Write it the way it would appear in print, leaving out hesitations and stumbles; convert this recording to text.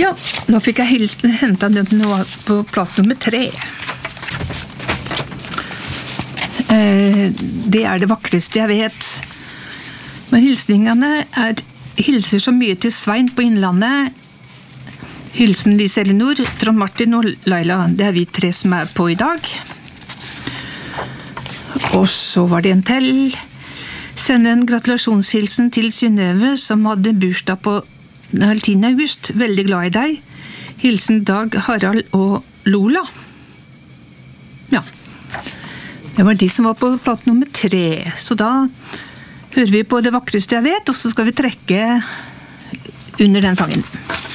Ja, nå fikk jeg hentet den nå på plass nummer 3. Det det vakreste jeg vet. Men hilsningene hilser så mye til Svein på Innlandet. Hilsen Lise Elinor, Trond Martin og Laila. Det vi 3 som på i dag. Og så var det en til. Sende en gratulasjonshilsen til Synnøve, som hadde bursdag på 10. august. Veldig glad i deg. Hilsen Dag, Harald og Lola. Ja. Det var de som var på plass nummer 3. Så da hører vi på det vakreste jeg vet, og så skal vi trekke under den sangen.